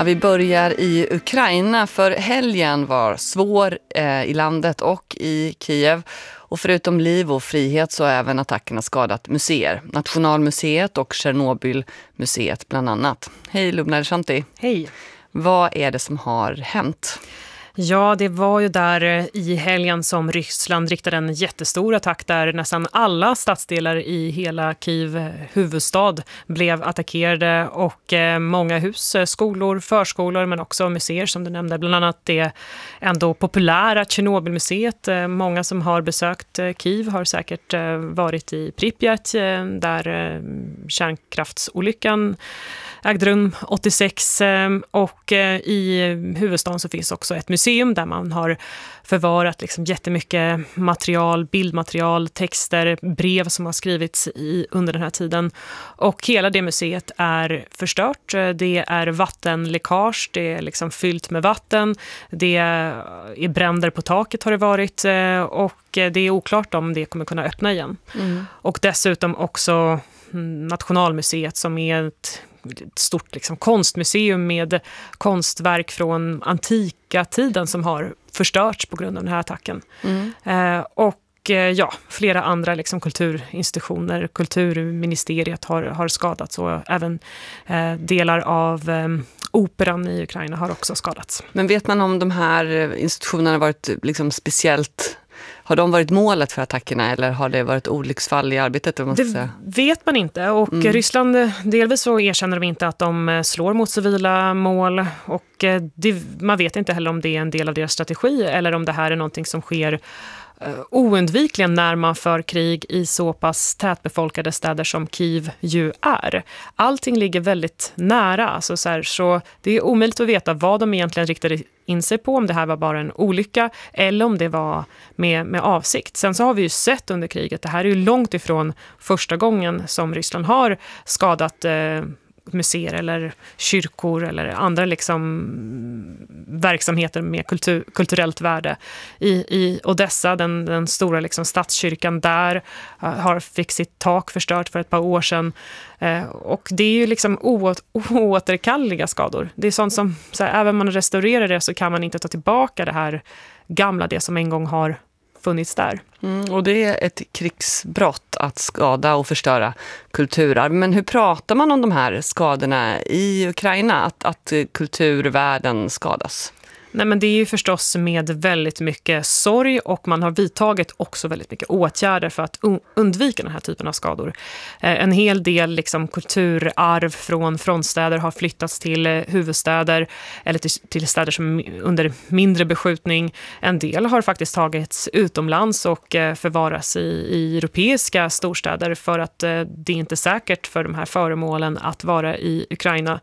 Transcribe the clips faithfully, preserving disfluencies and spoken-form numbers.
Ja, vi börjar i Ukraina, för helgen var svår eh, i landet och i Kiev. Och förutom liv och frihet så har även attackerna skadat museer. Nationalmuseet och Tjernobylmuseet bland annat. Hej Lubna Ershanti. Hej. Vad är det som har hänt? Ja, det var ju där i helgen som Ryssland riktade en jättestor attack där nästan alla stadsdelar i hela Kiev huvudstad blev attackerade och många hus, skolor, förskolor men också museer som du nämnde, bland annat det ändå populära Tjernobylmuseet. Många som har besökt Kiev har säkert varit i Pripyat där kärnkraftsolyckan ägde rum åttiosex, och i huvudstaden så finns också ett museum där man har förvarat liksom jättemycket material, bildmaterial, texter, brev som har skrivits i, under den här tiden. Och hela det museet är förstört. Det är vattenläckage, det är liksom fyllt med vatten, det är bränder på taket har det varit, och det är oklart om det kommer kunna öppna igen. Mm. Och dessutom också Nationalmuseet som är ett ett stort liksom, konstmuseum med konstverk från antika tiden som har förstörts på grund av den här attacken. Mm. Eh, och eh, ja, flera andra liksom, kulturinstitutioner, kulturministeriet har, har skadats, och även eh, delar av eh, operan i Ukraina har också skadats. Men vet man om de här institutionerna varit liksom, speciellt... Har de varit målet för attackerna eller har det varit olycksfall i arbetet? Det säga? vet man inte, och mm. Ryssland delvis så erkänner de inte att de slår mot civila mål, och det, man vet inte heller om det är en del av deras strategi eller om det här är någonting som sker oundvikligen när man för krig i så pass tätbefolkade städer som Kiev ju är. Allting ligger väldigt nära, alltså så, här, så det är omöjligt att veta vad de egentligen riktade in sig på, om det här var bara en olycka eller om det var med, med avsikt. Sen så har vi ju sett under kriget, det här är ju långt ifrån första gången som Ryssland har skadat eh, museer eller kyrkor eller andra liksom verksamheter med kultur, kulturellt värde. I, i Odessa, den, den stora liksom stadskyrkan där uh, har fick sitt tak förstört för ett par år sedan. Uh, och det är ju liksom oåt, oåterkalleliga skador. Det är sånt som, så här, även om man restaurerar det så kan man inte ta tillbaka det här gamla, det som en gång har funnits där. Mm, och det är ett krigsbrott att skada och förstöra kulturarv. Men hur pratar man om de här skadorna i Ukraina, att, att kulturvärlden skadas? Nej, men det är ju förstås med väldigt mycket sorg, och man har vidtagit också väldigt mycket åtgärder för att undvika den här typen av skador. En hel del liksom, kulturarv från frontstäder har flyttats till huvudstäder eller till, till städer som under mindre beskjutning. En del har faktiskt tagits utomlands och förvaras i, i europeiska storstäder för att det är inte säkert för de här föremålen att vara i Ukraina.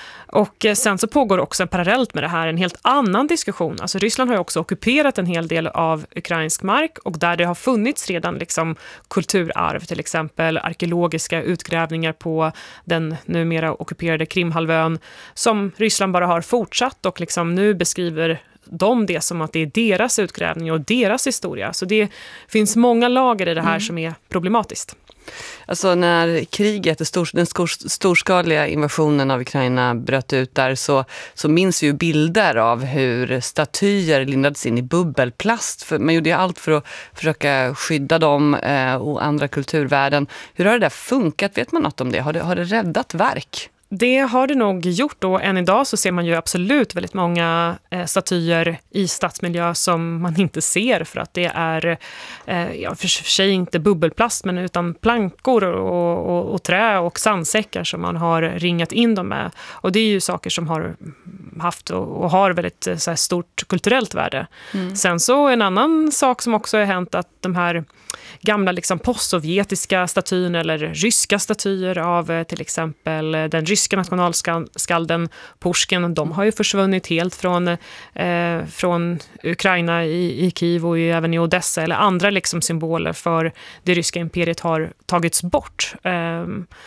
Och sen så pågår också parallellt med det här en helt annan diskussion. Alltså Ryssland har ju också ockuperat en hel del av ukrainsk mark, och där det har funnits redan liksom kulturarv, till exempel arkeologiska utgrävningar på den numera ockuperade Krimhalvön, som Ryssland bara har fortsatt och liksom nu beskriver de det som att det är deras utgrävning och deras historia. Så det finns många lager i det här mm. som är problematiskt. Alltså när kriget, den storskaliga invasionen av Ukraina bröt ut där, så, så minns vi ju bilder av hur statyer lindades in i bubbelplast. För man gjorde ju allt för att försöka skydda dem eh, och andra kulturvärden. Hur har det där funkat? Vet man något om det? Har det, har det räddat verk? Det har det nog gjort, och än idag så ser man ju absolut väldigt många eh, statyer i stadsmiljö som man inte ser för att det är eh, ja, för sig inte bubbelplast men utan plankor och, och, och trä och sandsäckar som man har ringat in dem med. Och det är ju saker som har haft och, och har väldigt så här, stort kulturellt värde. Mm. Sen så en annan sak som också har hänt, att de här gamla liksom postsovjetiska statyerna eller ryska statyer av till exempel den ryska nationalskalden Pushkin, de har ju försvunnit helt från, eh, från Ukraina i, i Kiev och i, även i Odessa, eller andra liksom symboler för det ryska imperiet har tagits bort. Eh,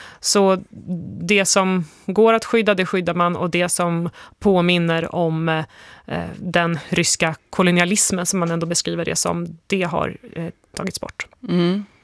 så det som går att skydda, det skyddar man, och det som påminner om eh, den ryska kolonialismen som man ändå beskriver det som, det har eh, tagits bort. Mm.